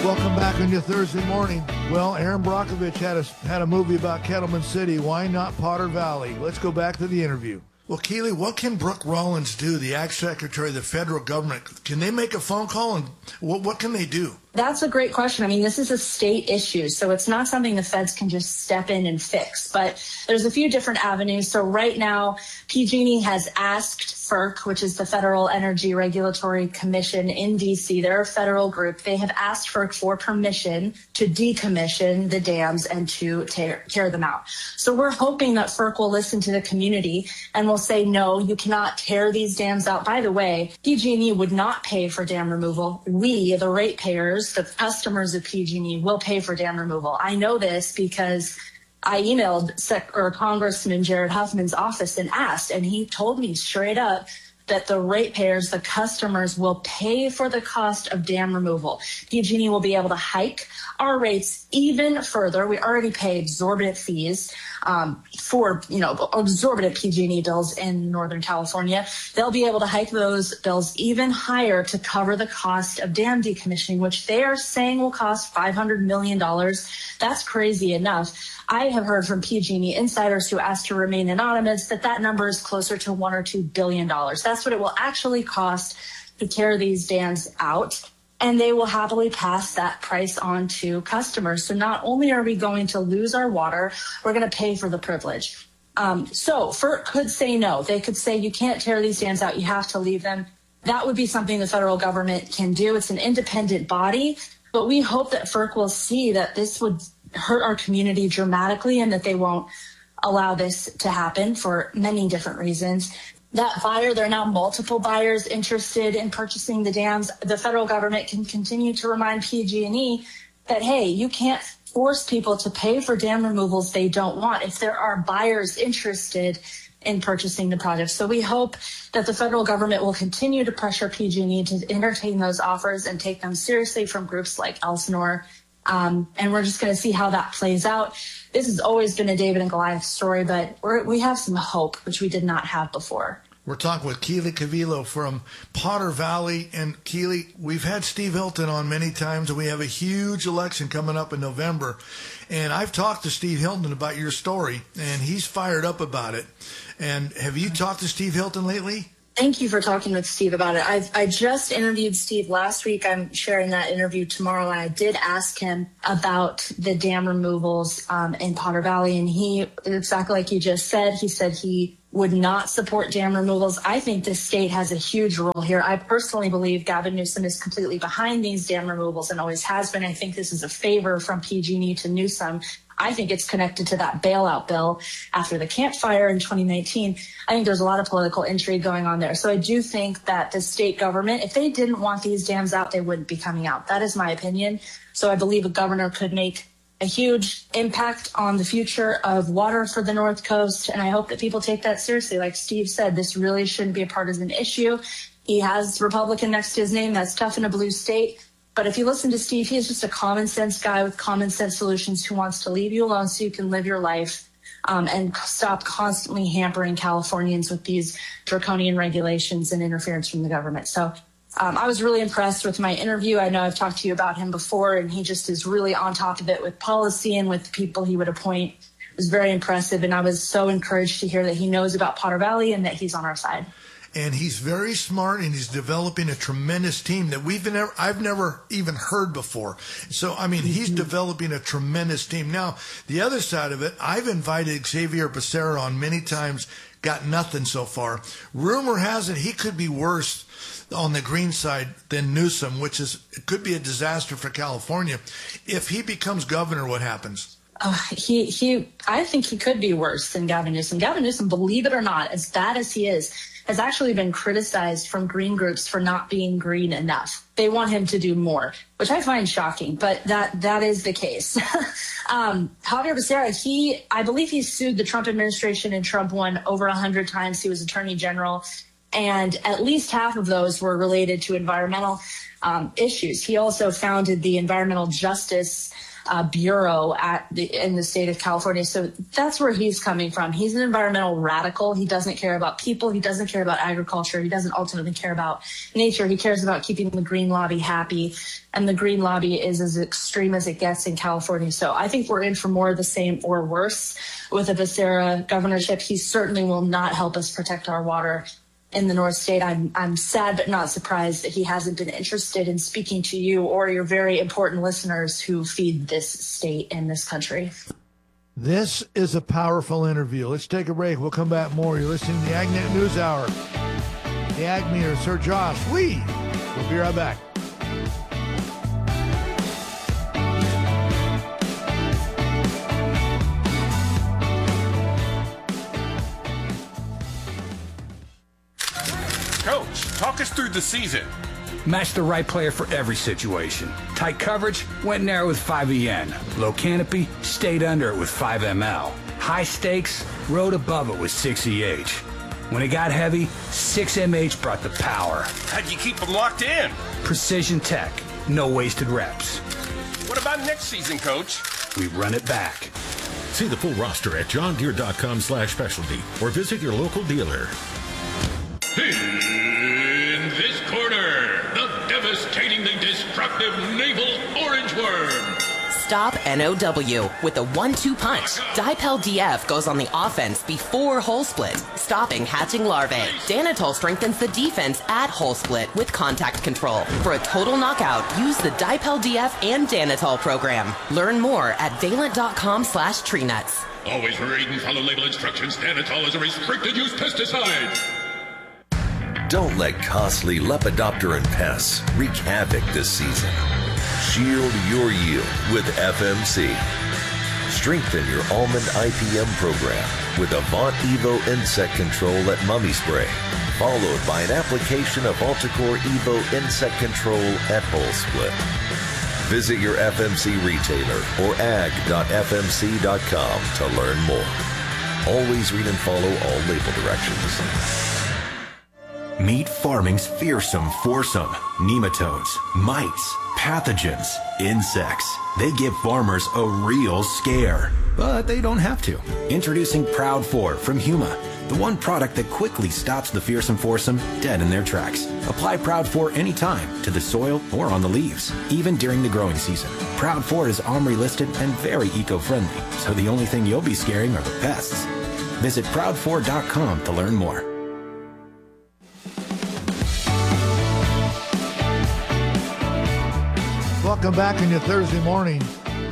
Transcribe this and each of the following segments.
Welcome back on your Thursday morning. Well, Aaron Brockovich had a movie about Kettleman City. Why not Potter Valley? Let's go back to the interview. Well, Keely, what can Brooke Rollins do, the Ag Secretary of the federal government? Can they make a phone call, and what can they do? That's a great question. I mean, this is a state issue, so it's not something the feds can just step in and fix. But there's a few different avenues. So right now, PG&E has asked FERC, which is the Federal Energy Regulatory Commission in D.C., they're a federal group. They have asked FERC for permission to decommission the dams and to tear them out. So we're hoping that FERC will listen to the community and will say, no, you cannot tear these dams out. By the way, PG&E would not pay for dam removal. We, the ratepayers, the customers of PG&E, will pay for dam removal. I know this because I emailed Congressman Jared Huffman's office and asked, and he told me straight up that the ratepayers, the customers, will pay for the cost of dam removal. PG&E will be able to hike our rates even further. We already pay exorbitant fees for, exorbitant PG&E bills in Northern California. They'll be able to hike those bills even higher to cover the cost of dam decommissioning, which they are saying will cost $500 million. That's crazy enough. I have heard from PG&E insiders who asked to remain anonymous that number is closer to $1 or $2 billion. That's what it will actually cost to tear these dams out. And they will happily pass that price on to customers. So not only are we going to lose our water, we're going to pay for the privilege. So FERC could say no. They could say you can't tear these dams out. You have to leave them. That would be something the federal government can do. It's an independent body. But we hope that FERC will see that this would hurt our community dramatically and that they won't allow this to happen for many different reasons. That buyer, there are now multiple buyers interested in purchasing the dams. The federal government can continue to remind PG&E that, hey, you can't force people to pay for dam removals they don't want if there are buyers interested in purchasing the project. So we hope that the federal government will continue to pressure PG&E to entertain those offers and take them seriously from groups like Elsinore. And we're just going to see how that plays out. This has always been a David and Goliath story, but we have some hope, which we did not have before. We're talking with Keely Cavillo from Potter Valley. And Keely, we've had Steve Hilton on many times, and we have a huge election coming up in November. And I've talked to Steve Hilton about your story, and he's fired up about it. And have you talked to Steve Hilton lately? Thank you for talking with Steve about it. I just interviewed Steve last week. I'm sharing that interview tomorrow, and I did ask him about the dam removals in Potter Valley, and he, exactly like you just said, he said he would not support dam removals. I think the state has a huge role here. I personally believe Gavin Newsom is completely behind these dam removals and always has been. I think this is a favor from PG&E to Newsom. I think it's connected to that bailout bill after the Camp Fire in 2019. I think there's a lot of political intrigue going on there. So I do think that the state government, if they didn't want these dams out, they wouldn't be coming out. That is my opinion. So I believe a governor could make a huge impact on the future of water for the North Coast. And I hope that people take that seriously. Like Steve said, this really shouldn't be a partisan issue. He has Republican next to his name. That's tough in a blue state. But if you listen to Steve, he is just a common sense guy with common sense solutions who wants to leave you alone so you can live your life and stop constantly hampering Californians with these draconian regulations and interference from the government. So I was really impressed with my interview. I know I've talked to you about him before, and he just is really on top of it with policy and with the people he would appoint. It was very impressive, and I was so encouraged to hear that he knows about Potter Valley and that he's on our side. And he's very smart, and he's developing a tremendous team that I've never even heard before. So, I mean, he's developing a tremendous team. Now, the other side of it, I've invited Xavier Becerra on many times, got nothing so far. Rumor has it he could be worse on the green side than Newsom, which it could be a disaster for California. If he becomes governor, what happens? I think he could be worse than Gavin Newsom. Gavin Newsom, believe it or not, as bad as he is, has actually been criticized from green groups for not being green enough. They want him to do more, which I find shocking, but that is the case. Javier Becerra, I believe he sued the Trump administration and Trump won over 100 times. He was attorney general, and at least half of those were related to environmental issues. He also founded the Environmental Justice bureau in the state of California. So that's where he's coming from. He's an environmental radical. He doesn't care about people. He doesn't care about agriculture. He doesn't ultimately care about nature. He cares about keeping the green lobby happy. And the green lobby is as extreme as it gets in California. So I think we're in for more of the same or worse with a Becerra governorship. He certainly will not help us protect our water in the North State. I'm sad but not surprised that he hasn't been interested in speaking to you or your very important listeners who feed this state and this country. This is a powerful interview. Let's take a break. We'll come back more. You're listening to the AgNet News Hour. The Ag Meter, Sir Josh. We'll be right back. Coach, talk us through the season. Match the right player for every situation. Tight coverage, went narrow with 5EN. Low canopy, stayed under it with 5ML. High stakes, rode above it with 6EH. When it got heavy, 6MH brought the power. How'd you keep them locked in? Precision tech, no wasted reps. What about next season, Coach? We run it back. See the full roster at johndeere.com/specialty or visit your local dealer. In this corner, the devastatingly destructive naval orange worm. Stop NOW with a 1-2 punch. Dipel DF goes on the offense before hole split, stopping hatching larvae. Danitol strengthens the defense at hole split with contact control. For a total knockout, use the Dipel DF and Danitol program. Learn more at valent.com/treenuts. Always read and follow label instructions. Danitol is a restricted use pesticide. Don't let costly Lepidopteran pests wreak havoc this season. Shield your yield with FMC. Strengthen your almond IPM program with Avant Evo insect control at Mummy Spray, followed by an application of Alticore Evo insect control at Hole Split. Visit your FMC retailer or ag.fmc.com to learn more. Always read and follow all label directions. Meet farming's fearsome foursome. Nematodes, mites, pathogens, insects. They give farmers a real scare. But they don't have to. Introducing Proud 4 from Huma, the one product that quickly stops the fearsome foursome dead in their tracks. Apply Proud 4 anytime to the soil or on the leaves, even during the growing season. Proud 4 is OMRI listed and very eco-friendly, so the only thing you'll be scaring are the pests. Visit proud4.com to learn more. Welcome back on your Thursday morning.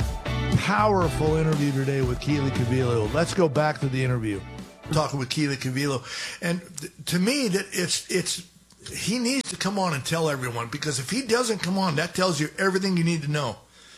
Powerful interview today with Keely Cavillo. Let's go back to the interview. Talking with Keely Cavillo. And to me, that it's he needs to come on and tell everyone, because if he doesn't come on, that tells you everything you need to know.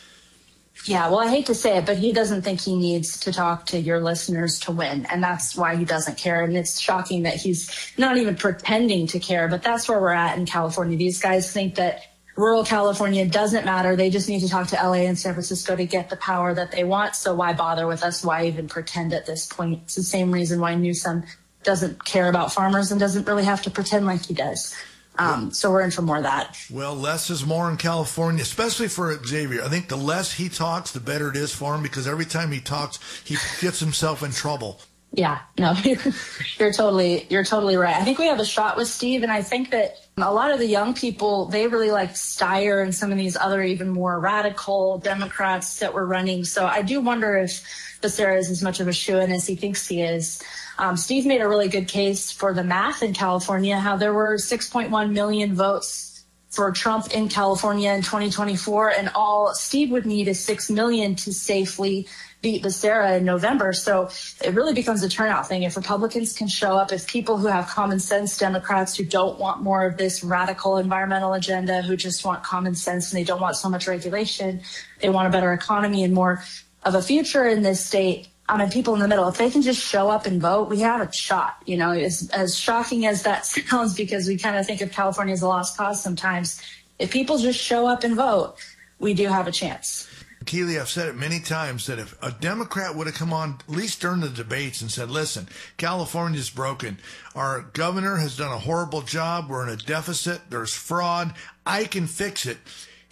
Yeah, well, I hate to say it, but he doesn't think he needs to talk to your listeners to win, and that's why he doesn't care. And it's shocking that he's not even pretending to care, but that's where we're at in California. These guys think that rural California doesn't matter. They just need to talk to LA and San Francisco to get the power that they want. So why bother with us? Why even pretend at this point? It's the same reason why Newsom doesn't care about farmers and doesn't really have to pretend like he does. So we're in for more of that. Well, less is more in California, especially for Xavier. I think the less he talks, the better it is for him, because every time he talks, he gets himself in trouble. Yeah, no, you're totally right. I think we have a shot with Steve, and I think that a lot of the young people, they really like Steyer and some of these other even more radical Democrats that were running. So I do wonder if Becerra is as much of a shoo-in as he thinks he is. Steve made a really good case for the math in California, how there were 6.1 million votes for Trump in California in 2024, and all Steve would need is 6 million to safely beat Becerra in November. So it really becomes a turnout thing. If Republicans can show up, if people who have common sense, Democrats who don't want more of this radical environmental agenda, who just want common sense and they don't want so much regulation, they want a better economy and more of a future in this state. And people in the middle, if they can just show up and vote, we have a shot. You know, as shocking as that sounds, because we kind of think of California as a lost cause sometimes. If people just show up and vote, we do have a chance. Keely, I've said it many times that if a Democrat would have come on, at least during the debates, and said, listen, California's broken. Our governor has done a horrible job. We're in a deficit. There's fraud. I can fix it.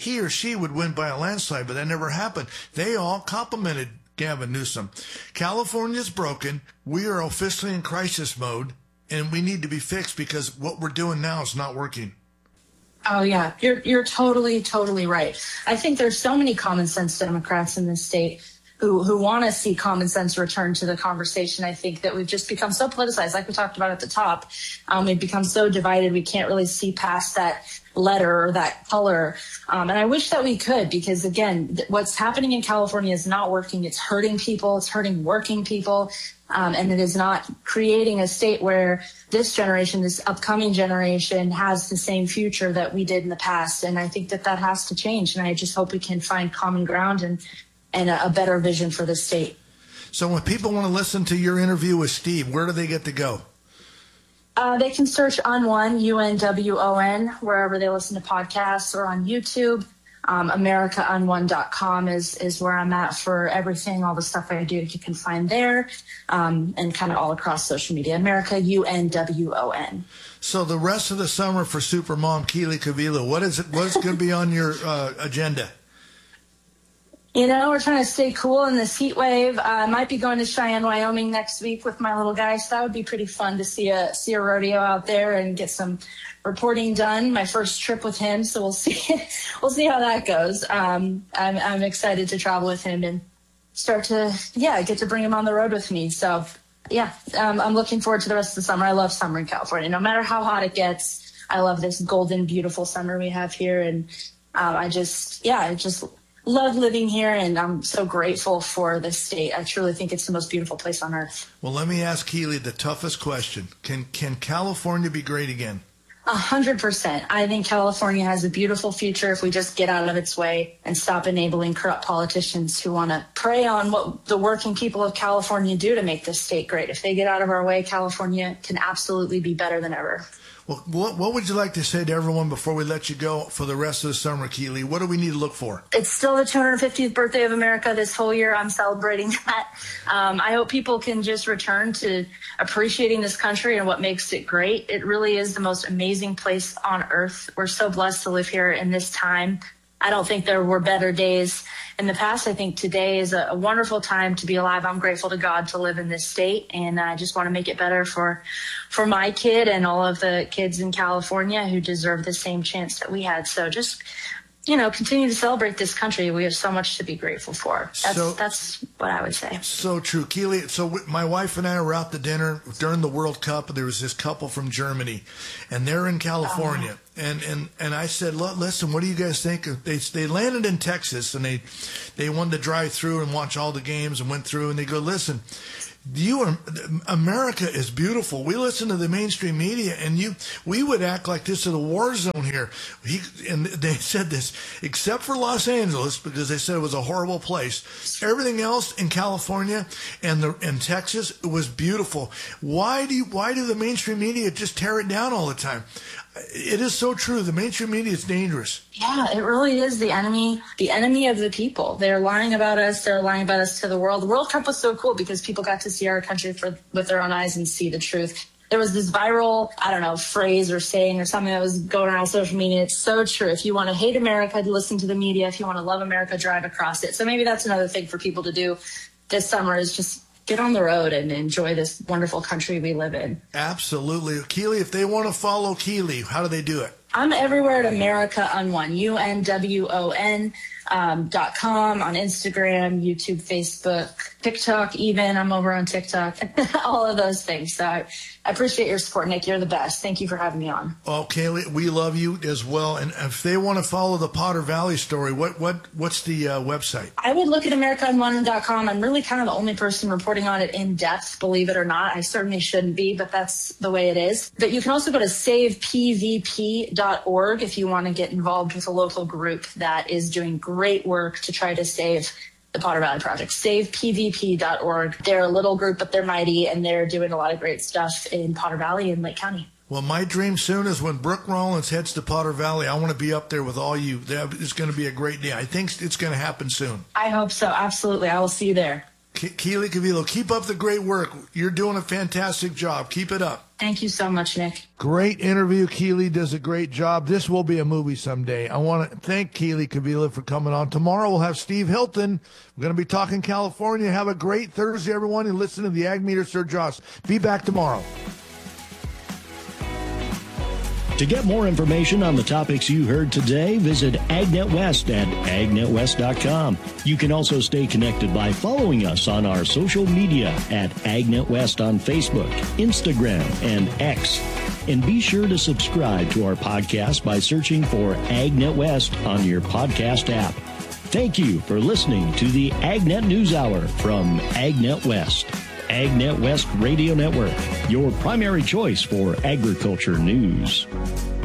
he or she would win by a landslide, but that never happened. They all complimented Gavin Newsom. California's broken. We are officially in crisis mode, and we need to be fixed because what we're doing now is not working. Oh, yeah, you're totally right. I think there's so many common sense Democrats in this state who want to see common sense return to the conversation. I think that we've just become so politicized, like we talked about at the top. We've become so divided, we can't really see past that letter or that color. And I wish that we could, because, again, what's happening in California is not working. It's hurting people. It's hurting working people. And it is not creating a state where this generation, this upcoming generation, has the same future that we did in the past. And I think that has to change. And I just hope we can find common ground and a better vision for the state. So when people want to listen to your interview with Steve, where do they get to go? They can search UNWON, UNWON, wherever they listen to podcasts, or on YouTube. AmericaUnwon.com is where I'm at for everything, all the stuff I do you can find there, and kind of all across social media. America, UNWON. So the rest of the summer for Supermom Keely Cavilo, what's going to be on your agenda? You know, we're trying to stay cool in this heat wave. I might be going to Cheyenne, Wyoming next week with my little guy, so that would be pretty fun to see a rodeo out there and get some reporting done. My first trip with him, so we'll see how that goes. I'm excited to travel with him and start to get to bring him on the road with me. So I'm looking forward to the rest of the summer. I love summer in California. No matter how hot it gets, I love this golden, beautiful summer we have here, and I just love living here, and I'm so grateful for this state. I truly think it's the most beautiful place on earth. Well, let me ask Keely the toughest question. Can California be great again? 100%. I think California has a beautiful future if we just get out of its way and stop enabling corrupt politicians who want to prey on what the working people of California do to make this state great. If they get out of our way, California can absolutely be better than ever. Well, what would you like to say to everyone before we let you go for the rest of the summer, Keely? What do we need to look for? It's still the 250th birthday of America this whole year. I'm celebrating that. I hope people can just return to appreciating this country and what makes it great. It really is the most amazing place on earth. We're so blessed to live here in this time. I don't think there were better days in the past. I think today is a wonderful time to be alive. I'm grateful to God to live in this state, and I just want to make it better for my kid and all of the kids in California who deserve the same chance that we had. So just, continue to celebrate this country. We have so much to be grateful for. That's what I would say. So true. Keely, so my wife and I were out to dinner during the World Cup, and there was this couple from Germany, and they're in California. And I said, listen, what do you guys think? They landed in Texas, and they wanted to drive through and watch all the games and went through, and they go, listen, America is beautiful. We listen to the mainstream media, and we would act like this is a war zone here. And they said this, except for Los Angeles, because they said it was a horrible place. Everything else in California and Texas, it was beautiful. Why do the mainstream media just tear it down all the time? It is so true. The mainstream media is dangerous. Yeah, it really is the enemy of the people. They're lying about us. They're lying about us to the world. The World Cup was so cool because people got to see our country with their own eyes and see the truth. There was this viral, phrase or saying or something that was going around social media. It's so true. If you want to hate America, listen to the media. If you want to love America, drive across it. So maybe that's another thing for people to do this summer is just get on the road and enjoy this wonderful country we live in. Absolutely. Keely, if they want to follow Keely, how do they do it? I'm everywhere at America Unwon, UNWON.com, on Instagram, YouTube, Facebook, TikTok even. I'm over on TikTok, all of those things. So I appreciate your support, Nick. You're the best. Thank you for having me on. Oh, Keely, we love you as well. And if they want to follow the Potter Valley story, what's the website? I would look at AmericaUnwon.com. I'm really kind of the only person reporting on it in depth, believe it or not. I certainly shouldn't be, but that's the way it is. But you can also go to SavePVP.org if you want to get involved with a local group that is doing great work to try to save the Potter Valley Project. SavePVP.org. They're a little group, but they're mighty, and they're doing a lot of great stuff in Potter Valley and Lake County. Well, my dream soon is when Brooke Rollins heads to Potter Valley, I want to be up there with all you. It's going to be a great day. I think it's going to happen soon. I hope so. Absolutely. I will see you there. Keely Cavillo, keep up the great work. You're doing a fantastic job. Keep it up. Thank you so much, Nick. Great interview. Keely does a great job. This will be a movie someday. I want to thank Keely Cavillo for coming on. Tomorrow we'll have Steve Hilton. We're going to be talking California. Have a great Thursday, everyone, and listen to the Ag Meter Sir Joss. Be back tomorrow. To get more information on the topics you heard today, visit AgNet West at agnetwest.com. You can also stay connected by following us on our social media at AgNet West on Facebook, Instagram, and X. And be sure to subscribe to our podcast by searching for AgNet West on your podcast app. Thank you for listening to the AgNet News Hour from AgNet West. AgNet West Radio Network, your primary choice for agriculture news.